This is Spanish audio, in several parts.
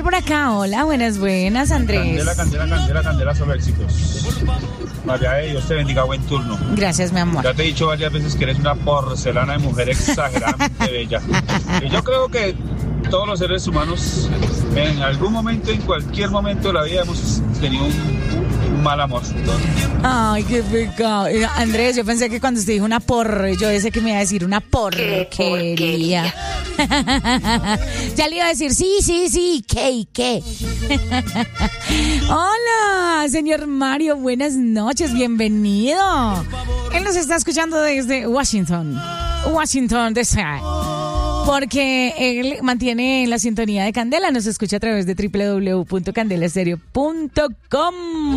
por acá? Hola, buenas, Andrés. Candela, solo éxitos. María, Dios te bendiga, buen turno. Gracias, mi amor. Ya te he dicho varias veces que eres una porcelana de mujer exageradamente bella. Y yo creo que todos los seres humanos, en algún momento, en cualquier momento de la vida, hemos tenido un mal amor. Ay, qué pecado. Andrés, yo pensé que cuando usted dijo yo pensé que me iba a decir una porquería. Ya le iba a decir, sí, ¿qué? Hola, señor Mario, buenas noches, bienvenido. Él nos está escuchando desde Washington, DC. Porque él mantiene la sintonía de Candela, nos escucha a través de www.candelastereo.com.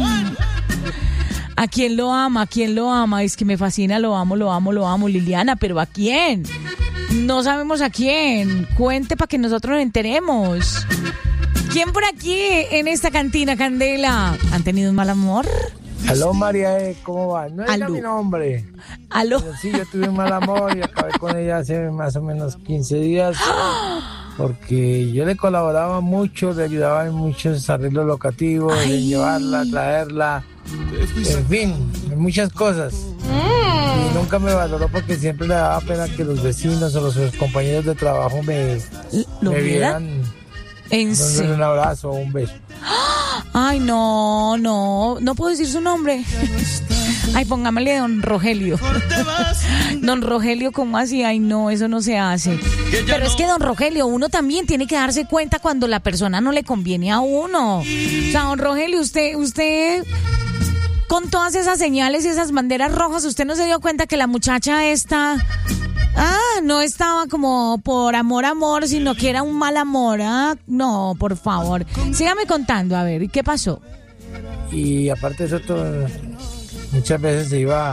¿A quién lo ama? Es que me fascina, lo amo, Liliana, pero ¿a quién? No sabemos a quién. Cuente para que nosotros nos enteremos. ¿Quién por aquí en esta cantina, Candela? ¿Han tenido un mal amor? Aló, María, ¿cómo va? No diga mi nombre. Aló. Pero sí, yo tuve un mal amor y acabé con ella hace más o menos 15 días. Porque yo le colaboraba mucho, le ayudaba en muchos arreglos locativos, de llevarla, traerla, en fin, en muchas cosas. Y nunca me valoró porque siempre le daba pena que los vecinos o los compañeros de trabajo me vieran. ¿En serio? Un abrazo o un beso. Ay, no puedo decir su nombre. Ay, pongámosle don Rogelio. Don Rogelio, ¿cómo así? Ay, no, eso no se hace. Pero es que don Rogelio, uno también tiene que darse cuenta cuando la persona no le conviene a uno. O sea, don Rogelio, usted con todas esas señales y esas banderas rojas, ¿usted no se dio cuenta que la muchacha esta... no estaba como por amor, sino que era un mal amor? No, por favor. Sígame contando, a ver, ¿y qué pasó? Y aparte de eso, muchas veces se iba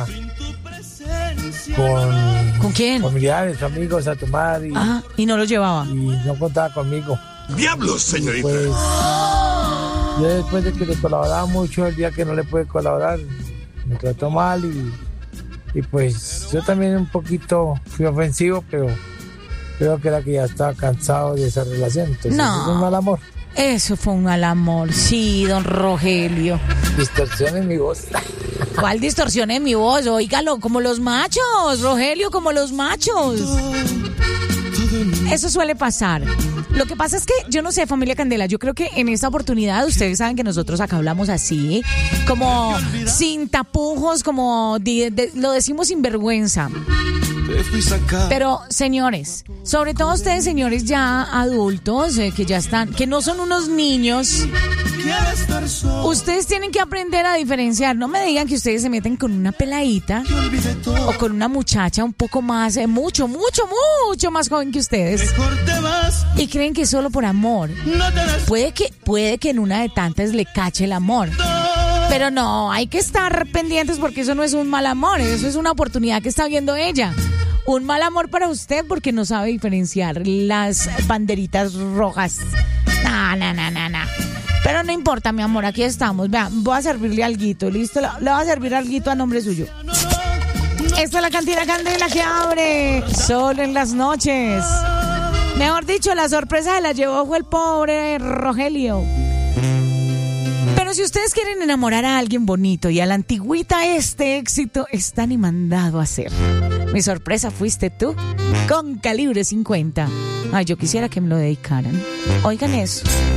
¿Con quién? Familiares, amigos a tomar y no los llevaba. Y no contaba conmigo. ¡Diablos, señorita! Pues, yo después de que le colaboraba mucho, el día que no le pude colaborar, me trató mal y pues yo también un poquito fui ofensivo, pero creo que era que ya estaba cansado de esa relación. Entonces, no, es un mal amor. Eso fue un mal amor, sí, don Rogelio. Distorsión en mi voz. ¿Cuál distorsión en mi voz? Óigalo, como los machos, Rogelio, como los machos. Eso suele pasar. Lo que pasa es que, yo no sé, familia Candela, yo creo que en esta oportunidad, ustedes saben que nosotros acá hablamos así, como sin tapujos, como lo decimos sin vergüenza. Pero, señores, sobre todo ustedes, señores ya adultos, que ya están, que no son unos niños, ustedes tienen que aprender a diferenciar. No me digan que ustedes se meten con una peladita o con una muchacha un poco más, mucho más joven que ustedes, y creen que es solo por amor. Puede que en una de tantas le cache el amor. Pero no, hay que estar pendientes porque eso no es un mal amor, eso es una oportunidad que está viendo ella. Un mal amor para usted porque no sabe diferenciar las banderitas rojas. No. Pero no importa, mi amor, aquí estamos. Vean, voy a servirle alguito, ¿listo? Le voy a servir alguito a nombre suyo. Esta es la cantina Candela que abre solo en las noches. Mejor dicho, la sorpresa se la llevó fue el pobre Rogelio. Pero si ustedes quieren enamorar a alguien bonito y a la antigüita, este éxito está ni mandado a hacer. Mi sorpresa fuiste tú, con Calibre 50. Ay, yo quisiera que me lo dedicaran. Oigan eso.